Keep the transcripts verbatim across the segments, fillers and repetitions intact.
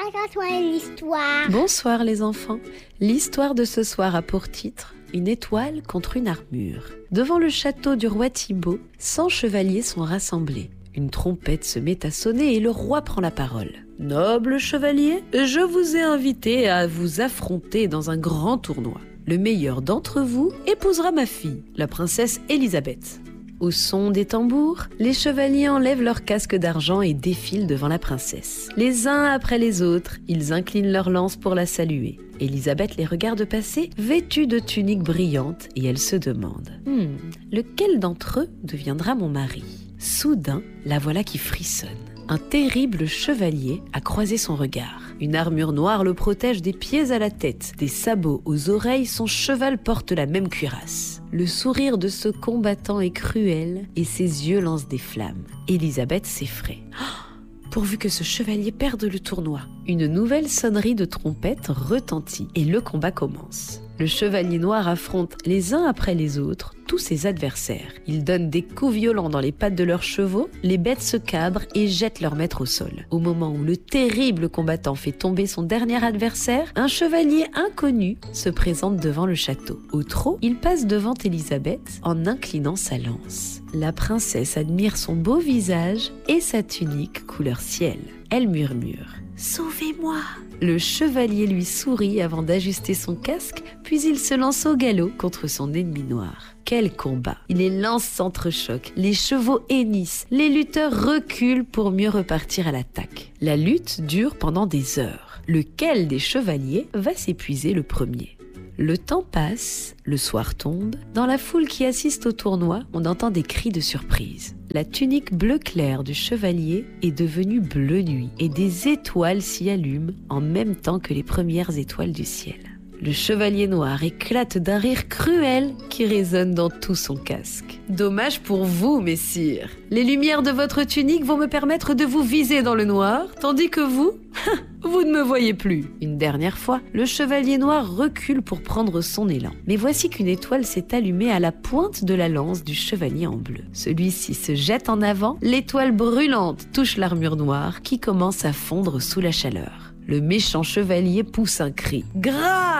Raconte-moi l'histoire. Bonsoir les enfants. L'histoire de ce soir a pour titre Une étoile contre une armure. Devant le château du roi Thibaut, cent chevaliers sont rassemblés. Une trompette se met à sonner et le roi prend la parole. Noble chevalier, je vous ai invité à vous affronter dans un grand tournoi. Le meilleur d'entre vous épousera ma fille, la princesse Élisabeth. Au son des tambours, les chevaliers enlèvent leurs casques d'argent et défilent devant la princesse. Les uns après les autres, ils inclinent leurs lances pour la saluer. Élisabeth les regarde passer, vêtue de tuniques brillantes, et elle se demande hmm, « Lequel d'entre eux deviendra mon mari ?» Soudain, la voilà qui frissonne. Un terrible chevalier a croisé son regard. Une armure noire le protège des pieds à la tête, des sabots aux oreilles, son cheval porte la même cuirasse. Le sourire de ce combattant est cruel et ses yeux lancent des flammes. Élisabeth s'effraie. Oh, pourvu que ce chevalier perde le tournoi. Une nouvelle sonnerie de trompette retentit et le combat commence. Le chevalier noir affronte les uns après les autres tous ses adversaires. Ils donnent des coups violents dans les pattes de leurs chevaux, les bêtes se cabrent et jettent leur maître au sol. Au moment où le terrible combattant fait tomber son dernier adversaire, un chevalier inconnu se présente devant le château. Au trot, il passe devant Élisabeth en inclinant sa lance. La princesse admire son beau visage et sa tunique couleur ciel. Elle murmure « Sauvez-moi !» Le chevalier lui sourit avant d'ajuster son casque, puis il se lance au galop contre son ennemi noir. Quel combat! Les lances s'entrechoquent, les chevaux hennissent, les lutteurs reculent pour mieux repartir à l'attaque. La lutte dure pendant des heures. Lequel des chevaliers va s'épuiser le premier ? Le temps passe, le soir tombe. Dans la foule qui assiste au tournoi, on entend des cris de surprise. La tunique bleu clair du chevalier est devenue bleu nuit et des étoiles s'y allument en même temps que les premières étoiles du ciel. Le chevalier noir éclate d'un rire cruel qui résonne dans tout son casque. Dommage pour vous, messires. Les lumières de votre tunique vont me permettre de vous viser dans le noir, tandis que vous, vous ne me voyez plus. Une dernière fois, le chevalier noir recule pour prendre son élan. Mais voici qu'une étoile s'est allumée à la pointe de la lance du chevalier en bleu. Celui-ci se jette en avant, l'étoile brûlante touche l'armure noire qui commence à fondre sous la chaleur. Le méchant chevalier pousse un cri. « Grâce !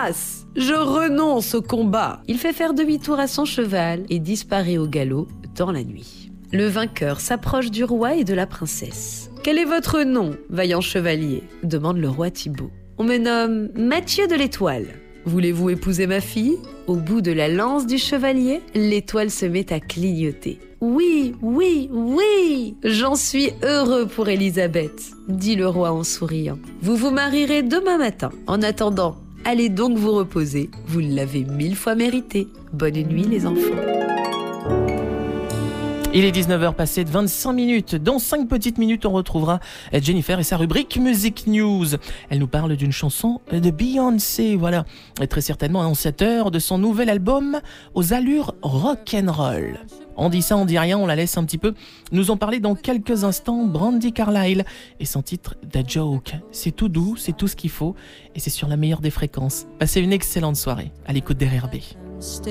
Je renonce au combat !» Il fait faire demi-tour à son cheval et disparaît au galop dans la nuit. Le vainqueur s'approche du roi et de la princesse. « Quel est votre nom, vaillant chevalier ?» demande le roi Thibaut. « On me nomme Mathieu de l'Étoile. Voulez-vous épouser ma fille ?» Au bout de la lance du chevalier, l'étoile se met à clignoter. « Oui, oui, oui, j'en suis heureux pour Élisabeth, » dit le roi en souriant. « Vous vous marierez demain matin. En attendant, allez donc vous reposer. Vous l'avez mille fois mérité. Bonne nuit les enfants. » Il est dix-neuf heures passées de vingt-cinq minutes. Dans cinq petites minutes, on retrouvera Jennifer et sa rubrique Music News. Elle nous parle d'une chanson de Beyoncé, voilà. Et très certainement annonciateur de son nouvel album aux allures rock'n'roll. On dit ça, on dit rien, on la laisse un petit peu. Nous en parler dans quelques instants Brandi Carlile et son titre The Joke. C'est tout doux, c'est tout ce qu'il faut et c'est sur la meilleure des fréquences. Passez une excellente soirée à l'écoute des R R B.